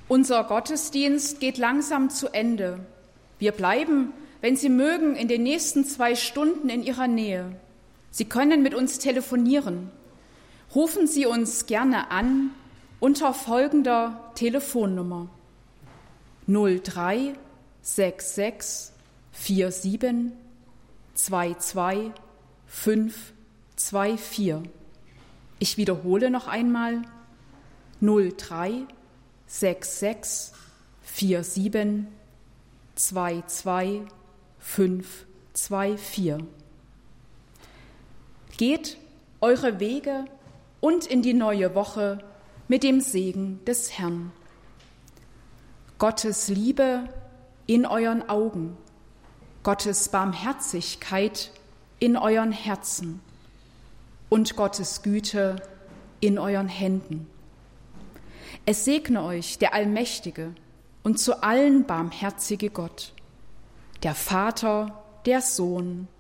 Unser Gottesdienst geht langsam zu Ende. Wir bleiben, wenn Sie mögen, in den nächsten 2 Stunden in Ihrer Nähe. Sie können mit uns telefonieren. Rufen Sie uns gerne an unter folgender Telefonnummer: 03 66 47 22 524. Ich wiederhole noch einmal: 03 66 47 22 524. Geht eure Wege und in die neue Woche mit dem Segen des Herrn. Gottes Liebe in euren Augen, Gottes Barmherzigkeit in euren Herzen und Gottes Güte in euren Händen. Es segne euch der allmächtige und zu allen barmherzige Gott, der Vater, der Sohn